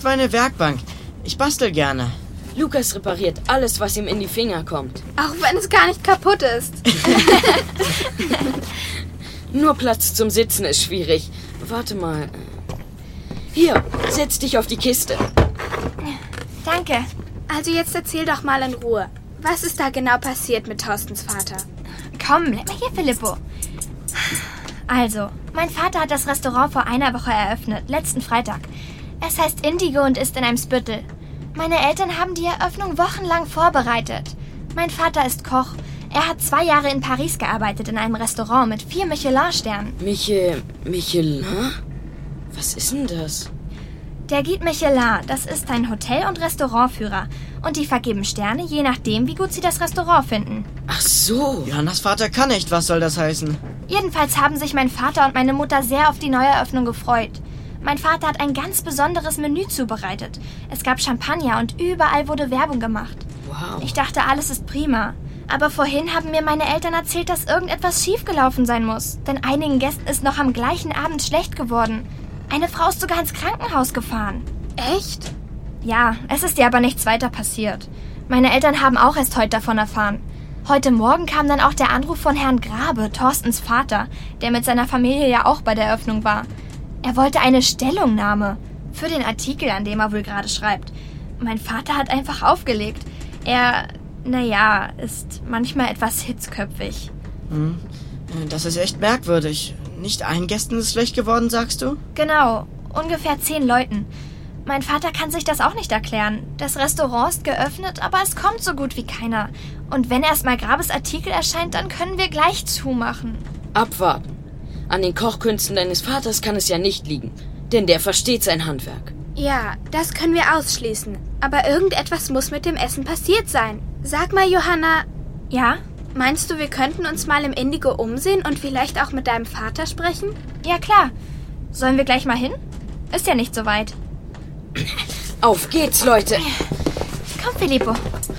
ist meine Werkbank. Ich bastel gerne. Lukas repariert alles, was ihm in die Finger kommt. Auch wenn es gar nicht kaputt ist. Nur Platz zum Sitzen ist schwierig. Warte mal. Hier, setz dich auf die Kiste. Danke. Also jetzt erzähl doch mal in Ruhe. Was ist da genau passiert mit Thorstens Vater? Komm, bleib mal hier, Filippo. Also, mein Vater hat das Restaurant vor einer Woche eröffnet, letzten Freitag. Es heißt Indigo und ist in einem Spüttel. Meine Eltern haben die Eröffnung wochenlang vorbereitet. Mein Vater ist Koch. Er hat 2 Jahre in Paris gearbeitet, in einem Restaurant mit 4 Michelin-Sternen. Michelin? Was ist denn das? Der Guide Michelin, das ist ein Hotel- und Restaurantführer. Und die vergeben Sterne, je nachdem, wie gut sie das Restaurant finden. Ach so. Johannas Vater kann nicht. Was soll das heißen? Jedenfalls haben sich mein Vater und meine Mutter sehr auf die Neueröffnung gefreut. Mein Vater hat ein ganz besonderes Menü zubereitet. Es gab Champagner und überall wurde Werbung gemacht. Wow. Ich dachte, alles ist prima. Aber vorhin haben mir meine Eltern erzählt, dass irgendetwas schiefgelaufen sein muss. Denn einigen Gästen ist noch am gleichen Abend schlecht geworden. Eine Frau ist sogar ins Krankenhaus gefahren. Echt? Ja, es ist ihr aber nichts weiter passiert. Meine Eltern haben auch erst heute davon erfahren. Heute Morgen kam dann auch der Anruf von Herrn Grabe, Thorstens Vater, der mit seiner Familie ja auch bei der Eröffnung war. Er wollte eine Stellungnahme für den Artikel, an dem er wohl gerade schreibt. Mein Vater hat einfach aufgelegt. Er, ist manchmal etwas hitzköpfig. Das ist echt merkwürdig. Nicht allen Gästen ist schlecht geworden, sagst du? Genau, ungefähr 10 Leuten. Mein Vater kann sich das auch nicht erklären. Das Restaurant ist geöffnet, aber es kommt so gut wie keiner. Und wenn erstmal Grabes Artikel erscheint, dann können wir gleich zumachen. Abwarten. An den Kochkünsten deines Vaters kann es ja nicht liegen, denn der versteht sein Handwerk. Ja, das können wir ausschließen. Aber irgendetwas muss mit dem Essen passiert sein. Sag mal, Johanna, Ja? meinst du, wir könnten uns mal im Indigo umsehen und vielleicht auch mit deinem Vater sprechen? Ja, klar. Sollen wir gleich mal hin? Ist ja nicht so weit. Auf geht's, Leute. Komm, Filippo.